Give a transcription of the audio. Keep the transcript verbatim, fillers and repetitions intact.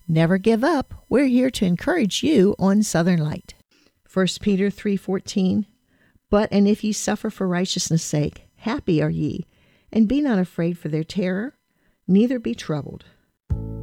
Never give up. We're here to encourage you on Southern Light. First Peter three fourteen. But and if ye suffer for righteousness' sake, happy are ye, and be not afraid for their terror, neither be troubled.